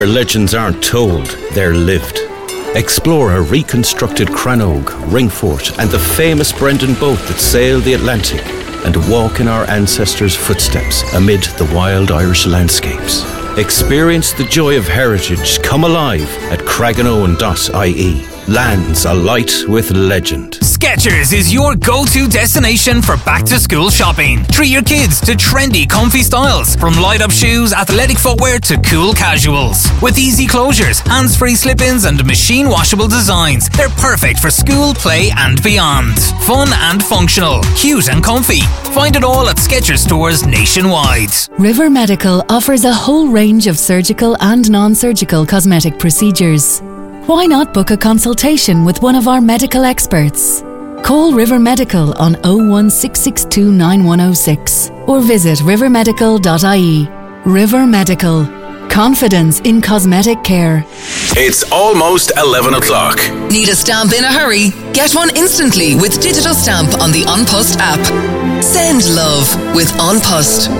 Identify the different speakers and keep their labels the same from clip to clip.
Speaker 1: Legends aren't told, they're lived. Explore a reconstructed Crannog, Ringfort and the famous Brendan boat that sailed the Atlantic, and walk in our ancestors' footsteps amid the wild Irish landscapes. Experience the joy of heritage come alive at craganoan.ie. Lands alight with legend.
Speaker 2: Skechers is your go-to destination for back-to-school shopping. Treat your kids to trendy, comfy styles, from light-up shoes, athletic footwear to cool casuals. With easy closures, hands-free slip-ins and machine-washable designs, they're perfect for school, play and beyond. Fun and functional, cute and comfy. Find it all at Skechers stores nationwide.
Speaker 3: River Medical offers a whole range of surgical and non-surgical cosmetic procedures. Why not book a consultation with one of our medical experts? Call River Medical on 01662 9106 or visit rivermedical.ie. River Medical. Confidence in cosmetic care.
Speaker 4: It's almost 11 o'clock.
Speaker 5: Need a stamp in a hurry? Get one instantly with Digital Stamp on the An Post app. Send love with An Post.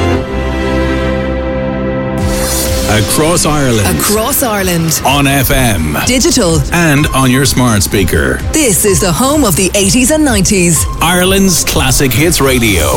Speaker 4: Across Ireland.
Speaker 5: Across Ireland.
Speaker 4: On FM.
Speaker 5: Digital.
Speaker 4: And on your smart speaker.
Speaker 5: This is the home of the 80s and 90s.
Speaker 4: Ireland's Classic Hits Radio.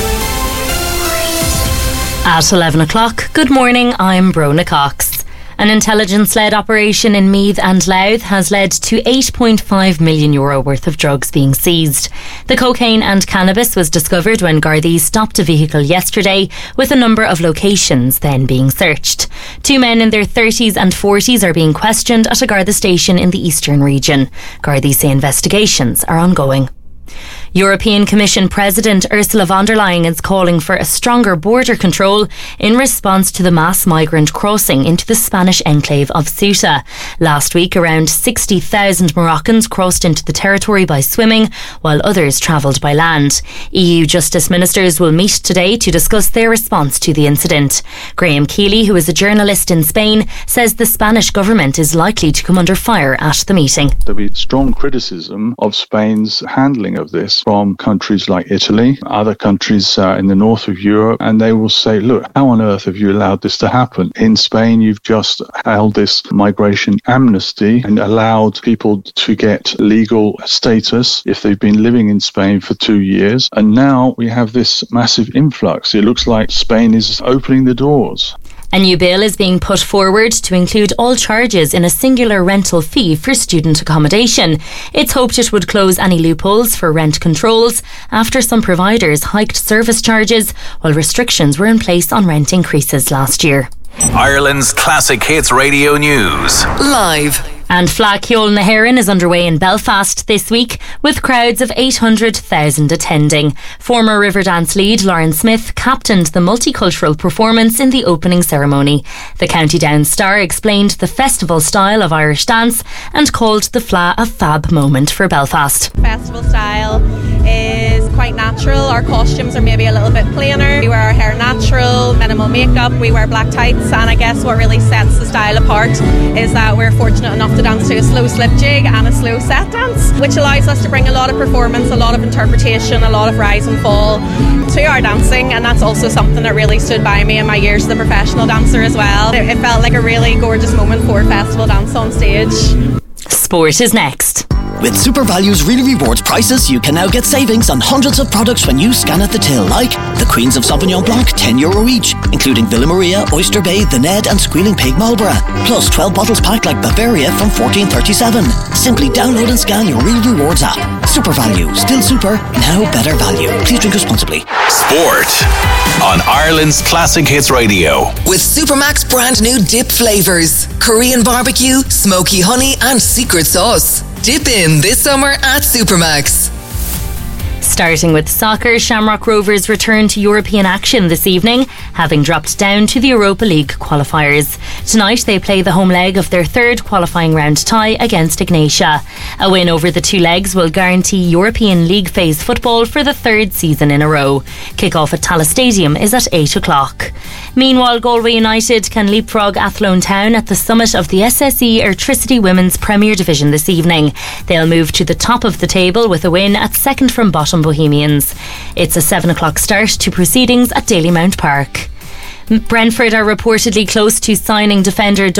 Speaker 6: At 11 o'clock, good morning, I'm Brona Cox. An intelligence-led operation in Meath and Louth has led to €8.5 million worth of drugs being seized. The cocaine and cannabis was discovered when Gardaí stopped a vehicle yesterday, with a number of locations then being searched. 2 men in their 30s and 40s are being questioned at a Garda station in the eastern region. Gardaí say investigations are ongoing. European Commission President Ursula von der Leyen is calling for a stronger border control in response to the mass migrant crossing into the Spanish enclave of Ceuta. Last week, around 60,000 Moroccans crossed into the territory by swimming, while others travelled by land. EU Justice Ministers will meet today to discuss their response to the incident. Graham Keeley, who is a journalist in Spain, says the Spanish government is likely to come under fire at the meeting.
Speaker 7: There'll be strong criticism of Spain's handling of this from countries like Italy, other countries in the north of Europe, and they will say, look, how on earth have you allowed this to happen? In Spain, you've just held this migration amnesty and allowed people to get legal status if they've been living in Spain for 2 years, and now we have this massive influx. It looks like Spain is opening the doors.
Speaker 6: A new bill is being put forward to include all charges in a singular rental fee for student accommodation. It's hoped it would close any loopholes for rent controls after some providers hiked service charges while restrictions were in place on rent increases last year.
Speaker 4: Ireland's Classic Hits Radio News.
Speaker 5: Live.
Speaker 6: And Fleadh Cheoil na hÉireann is underway in Belfast this week with crowds of 800,000 attending. Former Riverdance lead Lauren Smith captained the multicultural performance in the opening ceremony. The County Down star explained the festival style of Irish dance and called the Fleadh a fab moment for Belfast.
Speaker 8: Festival style is quite natural. Our costumes are maybe a little bit plainer. We wear our hair natural, minimal makeup, we wear black tights, and I guess what really sets the style apart is that we're fortunate enough to dance to a slow slip jig and a slow set dance, which allows us to bring a lot of performance, a lot of interpretation, a lot of rise and fall to our dancing, and that's also something that really stood by me in my years as a professional dancer as well. It felt like a really gorgeous moment for festival dance on stage.
Speaker 6: Sport is next.
Speaker 9: With SuperValue's Really Rewards prices, you can now get savings on hundreds of products when you scan at the till, like the Queens of Sauvignon Blanc, €10 each, including Villa Maria, Oyster Bay, The Ned and Squealing Pig Marlborough, plus 12 bottles packed like Bavaria from $14.37. Simply download and scan your Really Rewards app. SuperValue, still super, now better value. Please drink responsibly.
Speaker 4: Sport on Ireland's Classic Hits Radio.
Speaker 5: With Supermax brand new dip flavours. Korean barbecue, smoky honey and secret sauce. Dip in this summer at Supermax.
Speaker 6: Starting with soccer, Shamrock Rovers return to European action this evening, having dropped down to the Europa League qualifiers. Tonight they play the home leg of their third qualifying round tie against Ignatia. A win over the two legs will guarantee European League phase football for the third season in a row. Kick-off at Tallaght Stadium is at 8 o'clock. Meanwhile, Galway United can leapfrog Athlone Town at the summit of the SSE Airtricity Women's Premier Division this evening. They'll move to the top of the table with a win at second from bottom Bohemians. It's a 7 o'clock start to proceedings at Dalymount Park. Brentford are reportedly close to signing defender